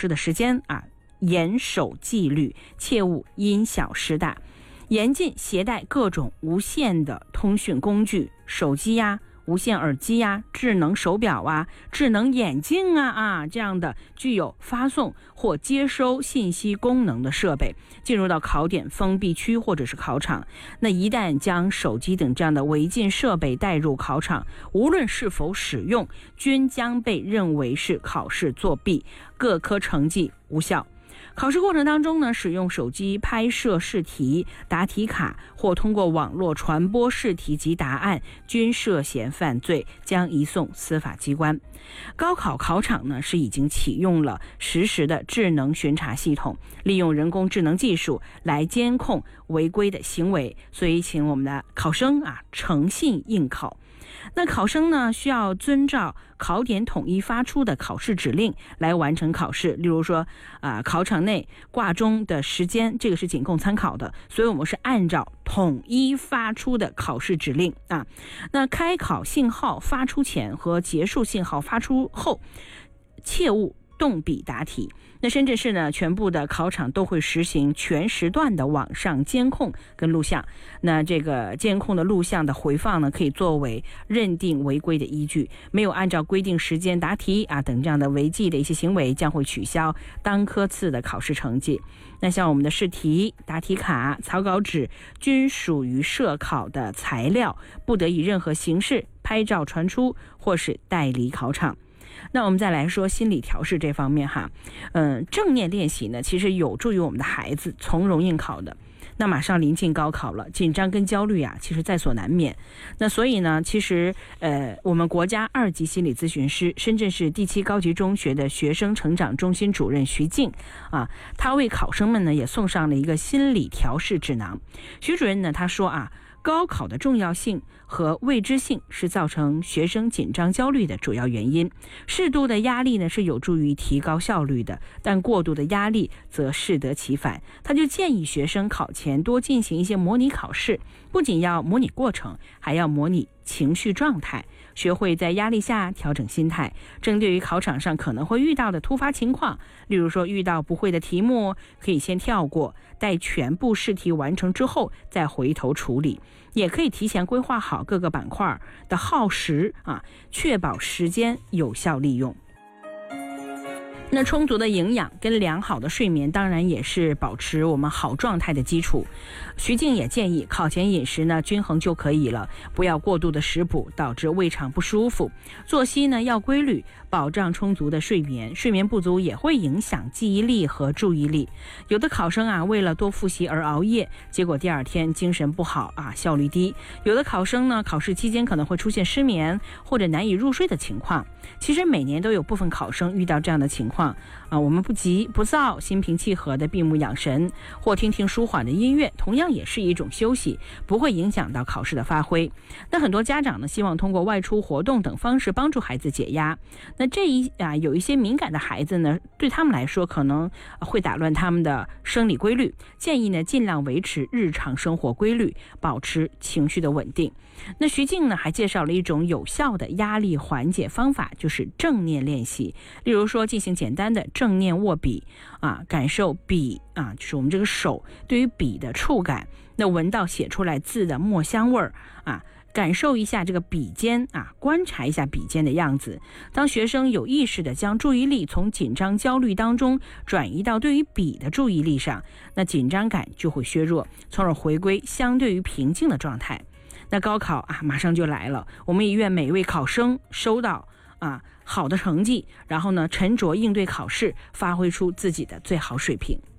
试的时间啊，严守纪律，切勿因小失大。严禁携带各种无线的通讯工具，手机呀、无线耳机呀、智能手表啊、智能眼镜啊这样的具有发送或接收信息功能的设备进入到考点封闭区或者是考场。那一旦将手机等这样的违禁设备带入考场，无论是否使用，均将被认为是考试作弊，各科成绩无效。考试过程当中呢，使用手机拍摄试题、答题卡或通过网络传播试题及答案，均涉嫌犯罪，将移送司法机关。高考考场呢是已经启用了实时的智能巡查系统，利用人工智能技术来监控违规的行为，所以请我们的考生诚信应考。那考生呢需要遵照考点统一发出的考试指令来完成考试，例如说考场内挂钟的时间，这个是仅供参考的，所以我们是按照统一发出的考试指令那开考信号发出前和结束信号发出后，切勿动笔答题。那深圳市呢，全部的考场都会实行全时段的网上监控跟录像。那这个监控的录像的回放呢，可以作为认定违规的依据。没有按照规定时间答题等这样的违纪的一些行为，将会取消当科次的考试成绩。那像我们的试题、答题卡、草稿纸均属于涉考的材料，不得以任何形式拍照传出或是带离考场。那我们再来说心理调试这方面正念练习呢，其实有助于我们的孩子从容应考的。那马上临近高考了，紧张跟焦虑其实在所难免。那所以呢，其实我们国家2级心理咨询师、深圳市第7高级中学的学生成长中心主任徐静他为考生们呢也送上了一个心理调试指南。徐主任呢他说高考的重要性和未知性是造成学生紧张焦虑的主要原因。适度的压力呢是有助于提高效率的，但过度的压力则适得其反。他就建议学生考前多进行一些模拟考试，不仅要模拟过程，还要模拟情绪状态，学会在压力下调整心态。针对于考场上可能会遇到的突发情况，例如说遇到不会的题目，可以先跳过，待全部试题完成之后再回头处理。也可以提前规划好各个板块的耗时确保时间有效利用。那充足的营养跟良好的睡眠当然也是保持我们好状态的基础。徐静也建议考前饮食呢均衡就可以了，不要过度的食补导致胃肠不舒服。作息呢要规律，保障充足的睡眠，睡眠不足也会影响记忆力和注意力。有的考生为了多复习而熬夜，结果第二天精神不好效率低。有的考生呢考试期间可能会出现失眠或者难以入睡的情况。其实每年都有部分考生遇到这样的情况我们不急不躁，心平气和的闭目养神，或听听舒缓的音乐，同样也是一种休息，不会影响到考试的发挥。那很多家长呢希望通过外出活动等方式帮助孩子解压。那有一些敏感的孩子呢，对他们来说可能会打乱他们的生理规律，建议呢尽量维持日常生活规律，保持情绪的稳定。那徐静呢还介绍了一种有效的压力缓解方法，就是正念练习。例如说进行简单的正念握笔感受笔就是我们这个手对于笔的触感，那闻到写出来字的墨香味儿感受一下这个笔尖观察一下笔尖的样子。当学生有意识地将注意力从紧张焦虑当中转移到对于笔的注意力上，那紧张感就会削弱，从而回归相对于平静的状态。那高考马上就来了，我们也愿每一位考生收到好的成绩，然后呢沉着应对考试，发挥出自己的最好水平。